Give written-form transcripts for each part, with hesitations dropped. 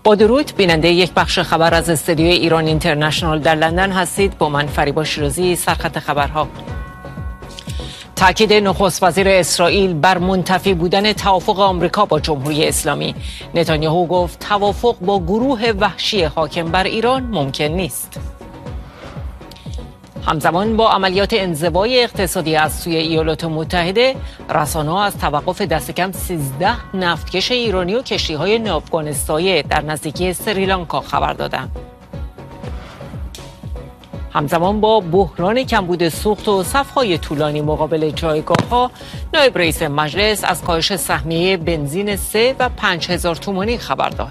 با درود، بیننده یک بخش خبر از استودیوی ایران اینترنشنال در لندن هستید. با من فریبا شیرازی. سرخط خبرها: تاکید نخست وزیر اسرائیل بر منتفی بودن توافق آمریکا با جمهوری اسلامی. نتانیاهو گفت توافق با گروه وحشی حاکم بر ایران ممکن نیست. همزمان با عملیات انزوای اقتصادی از سوی ایالات متحده، رسانه‌ها از توقف دست کم 13 نفتکش ایرانی و کشتی‌های ناوگان در نزدیکی سریلانکا خبر دادند. همزمان با بحران کمبود سوخت و صف‌های طولانی مقابل جایگاه‌ها، نایب رئیس مجلس از کاهش سهمیه بنزین 3 و 5000 تومانی خبر داد.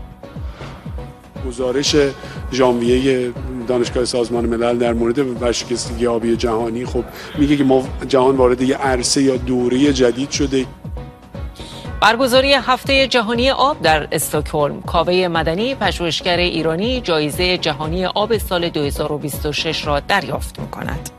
گزارش ژانویه دانشگاه سازمان ملل در مورد ورشکستگی آبی جهانی خب میگه که ما جهان وارد یه عرصه یا دوره جدید شده. برگزاری هفته جهانی آب در استکهلم، کاوه مدنی پژوهشگر ایرانی جایزه جهانی آب سال 2026 را دریافت می‌کند.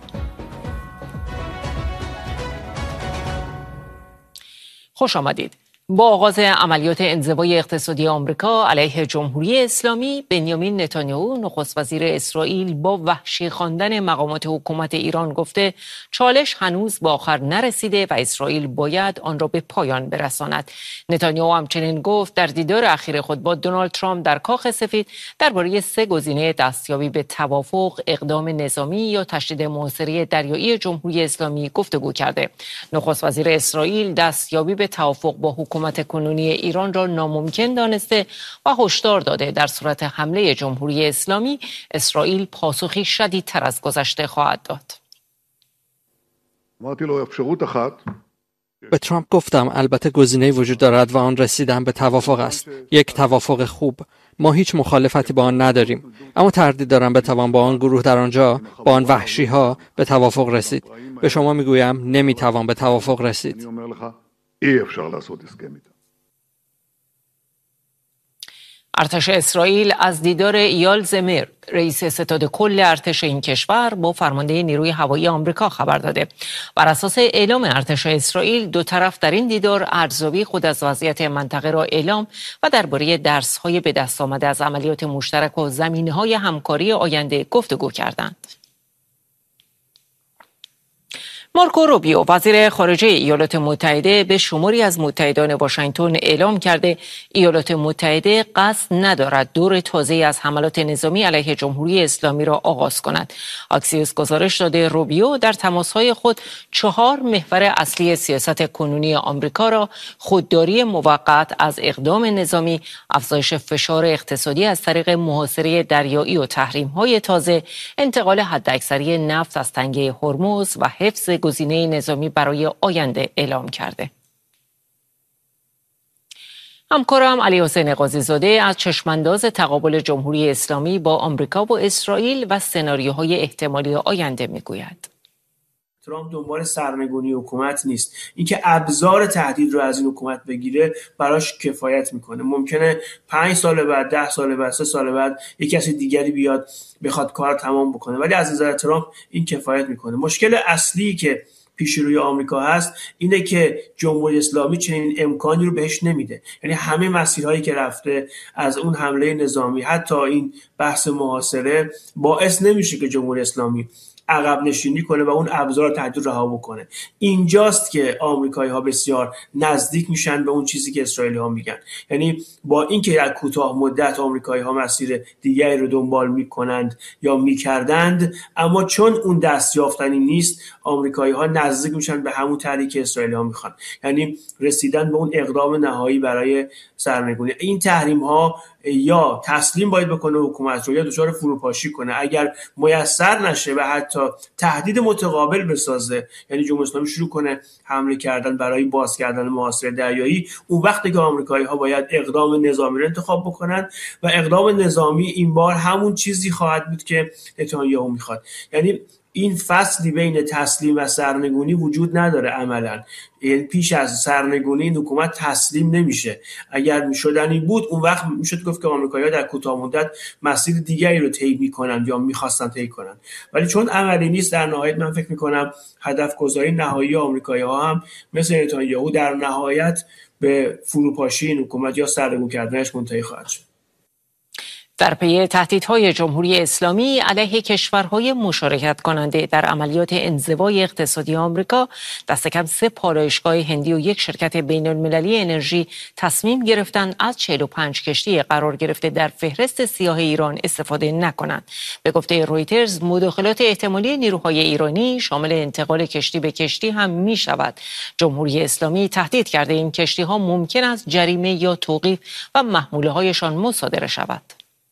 خوش آمدید. با آغاز عملیات انزوای اقتصادی آمریکا علیه جمهوری اسلامی، بنیامین نتانیاهو نخست وزیر اسرائیل با وحشی خواندن مقامات حکومت ایران گفته چالش هنوز به آخر نرسیده و اسرائیل باید آن را به پایان برساند. نتانیاهو همچنین گفت در دیدار اخیر خود با دونالد ترامپ در کاخ سفید درباره 3 گزینه دستیابی به توافق، اقدام نظامی یا تشدید محاصره دریایی جمهوری اسلامی گفتگو کرده. نخست وزیر اسرائیل دستیابی به توافق با حکومت کنونی ایران را ناممکن دانسته و هشدار داده در صورت حمله جمهوری اسلامی اسرائیل پاسخی شدیدتر از گذشته خواهد داد. به ترامپ گفتم البته گزینه‌ای وجود دارد و آن رسیدن به توافق است. یک توافق خوب. ما هیچ مخالفتی با آن نداریم، اما تردید دارم بتوان با آن گروه در آنجا، با آن وحشی‌ها به توافق رسید. به شما میگویم نمیتوان به توافق رسید. ارتش اسرائیل از دیدار ایال زمیر، رئیس ستاد کل ارتش این کشور، با فرمانده نیروی هوایی آمریکا خبر داده. بر اساس اعلام ارتش اسرائیل، دو طرف در این دیدار ارزیابی خود از وضعیت منطقه را اعلام و درباره درس‌های به دست آمده از عملیات مشترک و زمینه‌های همکاری آینده گفتگو کردند. مارکو روبیو، وزیر خارجه ایالات متحده، به شماری از متحدان واشنگتن اعلام کرده ایالات متحده قصد ندارد دور تازه‌ای از حملات نظامی علیه جمهوری اسلامی را آغاز کند. اکسیوس گزارش داده روبیو در تماس‌های خود 4 محور اصلی سیاست کنونی آمریکا را خودداری موقت از اقدام نظامی، افزایش فشار اقتصادی از طریق محاصره دریایی و تحریم‌های تازه، انتقال حداکثری نفت از تنگه هرمز و حفظ گزینه نظامی برای آینده اعلام کرده. همکارم علی حسین قاضی‌زاده از چشمانداز تقابل جمهوری اسلامی با آمریکا و اسرائیل و سناریوهای احتمالی آینده میگوید. ترامپ دنبال سرنگونی حکومت نیست. اینکه ابزار تهدید رو از این حکومت بگیره براش کفایت میکنه. ممکنه 5 سال بعد، 10 سال بعد، 3 سال بعد یک کسی دیگری بیاد بخواد کار تمام بکنه، ولی از نظر ترامپ این کفایت میکنه. مشکل اصلی که پیش روی آمریکا هست اینه که جمهوری اسلامی چنین امکانی رو بهش نمیده. یعنی همه مسیرهایی که رفته، از اون حمله نظامی حتی این بحث محاصره، باعث نمیشه که جمهوری اسلامی عقب نشینی کنه و اون ابزار تهدید رها بکنه. اینجاست که آمریکایی‌ها بسیار نزدیک میشن به اون چیزی که اسرائیلی‌ها میگن. یعنی با اینکه در کوتاه مدت آمریکایی‌ها مسیر دیگری رو دنبال میکنند یا میکردند، اما چون اون دستیافتنی نیست، آمریکایی‌ها نزدیک میشن به همون طریقی که اسرائیلی‌ها میخوان، یعنی رسیدن به اون اقدام نهایی برای سرنگونی. این تحریم‌ها یا تسلیم باید بکنه حکومت رو یا دچار فروپاشی کنه. اگر میسر نشه و حتی تهدید متقابل بسازه، یعنی جمهوری اسلامی شروع کنه حمله کردن برای باز کردن محاصره دریایی، اون وقتی که آمریکایی‌ها باید اقدام نظامی رو انتخاب بکنن و اقدام نظامی این بار همون چیزی خواهد بود که نتانیاهو میخواد. یعنی این فصلی بین تسلیم و سرنگونی وجود نداره عملاً. یعنی پیش از سرنگونی این حکومت تسلیم نمیشه. اگر میشدنی بود اون وقت میشد گفت که آمریکایی‌ها در کوتاه مدت مسیر دیگری رو طی میکنن یا میخواستن طی کنن، ولی چون عملی نیست، در نهایت من فکر میکنم هدف گذاری نهایی آمریکایی‌ها هم مثل نتانیاهو در نهایت به فروپاشی این حکومت یا سرنگون کردنش منتهی خواهد شد. در پی تهدیدهای جمهوری اسلامی علیه کشورهای مشارکت کننده در عملیات انزوای اقتصادی آمریکا، دست کم 3 پالایشگاه هندی و 1 شرکت بین المللی انرژی تصمیم گرفتند از 45 کشتی قرار گرفته در فهرست سیاه ایران استفاده نکنند. به گفته رویترز، مداخلات احتمالی نیروهای ایرانی شامل انتقال کشتی به کشتی هم می شود. جمهوری اسلامی تهدید کرده این کشتی ها ممکن است جریمه یا توقیف و محموله هایشان مصادره شود.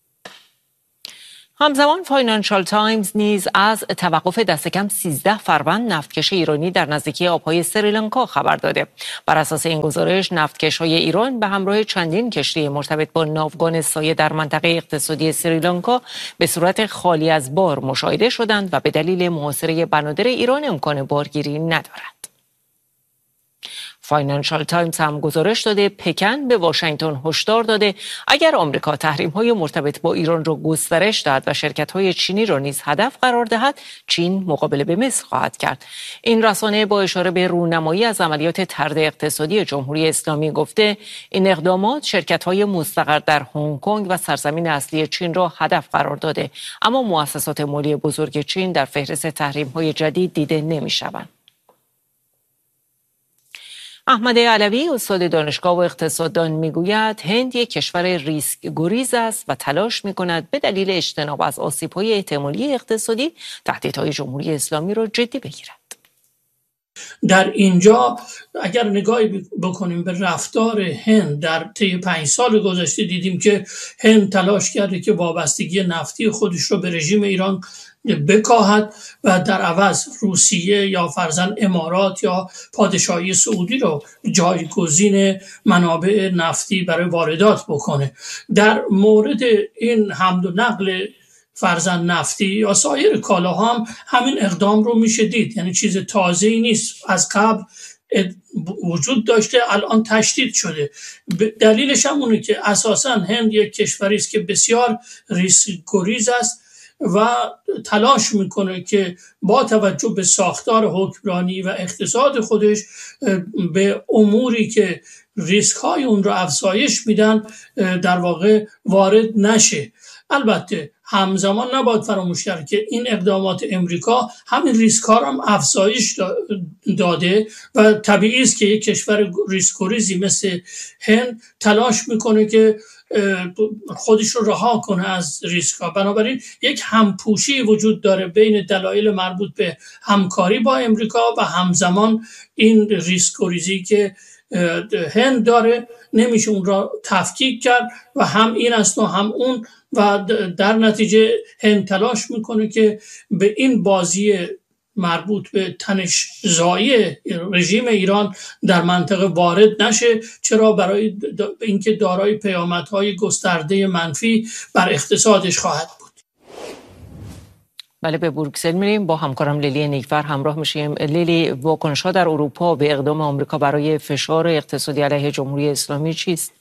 همزمان فاینانشال تایمز نیز از توقف دست کم 13 فروند نفتکش ایرانی در نزدیکی آبهای سریلانکا خبر داده. بر اساس این گزارش، نفتکش‌های ایران به همراه چندین کشتی مرتبط با ناوگان سایه در منطقه اقتصادی سریلانکا به صورت خالی از بار مشاهده شدند و به دلیل محاصره بنادر ایران امکان بارگیری ندارد. فاینانشال تایمز هم گزارش داده پکن به واشنگتن هشدار داده اگر آمریکا تحریم‌های مرتبط با ایران را گسترش دهد و شرکت‌های چینی را نیز هدف قرار دهد، چین مقابله به مثل خواهد کرد. این رسانه با اشاره به رونمایی از عملیات طرد اقتصادی جمهوری اسلامی گفته این اقدامات شرکت‌های مستقر در هنگ کنگ و سرزمین اصلی چین را هدف قرار داده، اما مؤسسات مالی بزرگ چین در فهرست تحریم‌های جدید دیده نمی‌شوند. احمد علوی استاد دانشگاه و اقتصاددان میگوید هند یک کشور ریسک گریز است و تلاش میکند به دلیل اجتناب از آسیب‌های احتمالی اقتصادی تهدیدهای جمهوری اسلامی را جدی بگیرد. در اینجا اگر نگاهی بکنیم به رفتار هند در طی 5 سال گذشته، دیدیم که هند تلاش کرده که وابستگی نفتی خودش رو به رژیم ایران بکاهد و در عوض روسیه یا فرضاً امارات یا پادشاهی سعودی رو جایگزین منابع نفتی برای واردات بکنه. در مورد این حمل و نقل فرضاً نفتی یا سایر کالاها هم همین اقدام رو میشه دید، یعنی چیز تازه‌ای نیست، از قبل وجود داشته، الان تشدید شده. دلیلش هم اونه که اساساً هند یک کشوری است که بسیار ریسک گریز است و تلاش میکنه که با توجه به ساختار حکمرانی و اقتصاد خودش به اموری که ریسک های اون رو افزایش میدن در واقع وارد نشه. البته همزمان نباید فراموش کرد که این اقدامات امریکا همین ریسک ها رو هم افزایش داده و طبیعی است که یک کشور ریسک گریزی مثل هند تلاش میکنه که خودش رو رها کنه از ریسک ها. بنابراین یک همپوشی وجود داره بین دلایل مربوط به همکاری با امریکا و همزمان این ریسک گریزی که هند داره، نمیشه اون را تفکیک کرد و هم این است و هم اون، و در نتیجه هند تلاش میکنه که به این بازی مربوط به تنش‌زایی رژیم ایران در منطقه وارد نشه. چرا؟ برای اینکه دارای پیامدهای گسترده منفی بر اقتصادش خواهد بود. بله، به بروکسل میریم، با همکارم لیلی نیکفر همراه میشیم. لیلی، واکنش‌ها در اروپا به اقدام آمریکا برای فشار اقتصادی علیه جمهوری اسلامی چیست؟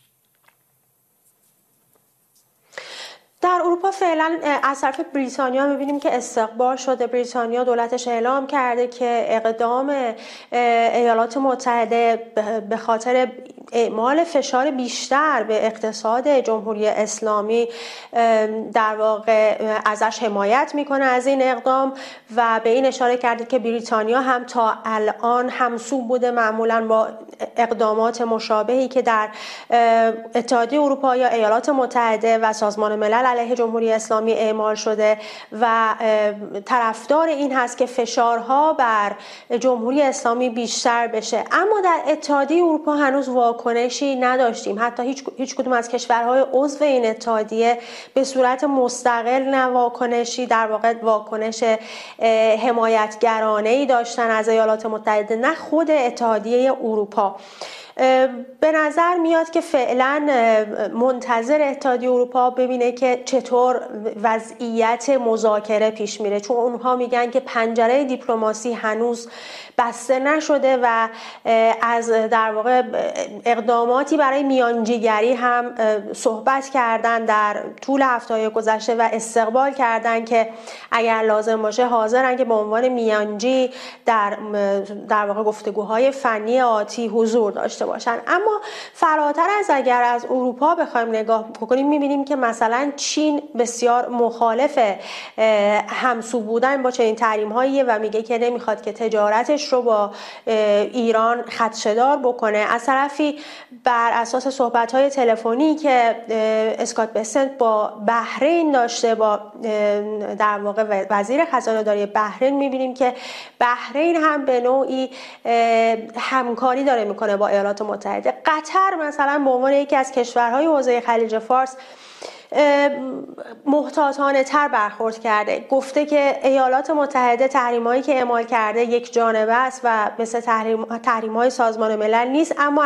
در اروپا فعلا از طرف بریتانیا می‌بینیم که استقبال شده. بریتانیا دولتش اعلام کرده که اقدام ایالات متحده به خاطر اعمال فشار بیشتر به اقتصاد جمهوری اسلامی در واقع ازش حمایت میکنه از این اقدام و به این اشاره کرده که بریتانیا هم تا الان همسو بوده معمولا با اقدامات مشابهی که در اتحادیه اروپا یا ایالات متحده و سازمان ملل علیه جمهوری اسلامی اعمال شده و طرفدار این هست که فشارها بر جمهوری اسلامی بیشتر بشه. اما در اتحادیه اروپا هنوز واکنشی نداشتیم. حتی هیچ کدوم از کشورهای عضو این اتحادیه به صورت مستقل نه واکنشی، در واقع واکنش حمایتگرانه‌ای داشتن از ایالات متحده نه خود اتحادیه اروپا. به نظر میاد که فعلا منتظر اتحادیه اروپا ببینه که چطور وضعیت مذاکره پیش میره، چون اونها میگن که پنجره دیپلماسی هنوز بسته نشده و از در واقع اقداماتی برای میانجیگری هم صحبت کردن در طول هفته‌های گذشته و استقبال کردن که اگر لازم باشه حاضرن که به عنوان میانجی در واقع گفتگوهای فنی آتی حضور داشته داشته باشن. اما فراتر از اگر از اروپا بخوایم نگاه بکنیم میبینیم که مثلا چین بسیار مخالف همسو بودن با چنین تحریم‌هایی و میگه که نمیخواد که تجارتش رو با ایران خدشه‌دار بکنه. از طرفی بر اساس صحبت‌های تلفنی که اسکات بسنت با بحرین داشته، با در واقع وزیر خزانه‌داری بحرین، می‌بینیم که بحرین هم به نوعی همکاری داره میکنه با ایالات متحده. قطر مثلا به عنوان یکی از کشورهای حوزه خلیج فارس محتاطانه تر برخورد کرده، گفته که ایالات متحده تحریم‌هایی که اعمال کرده یک جانبه است و مثل تحریم‌های سازمان ملل نیست، اما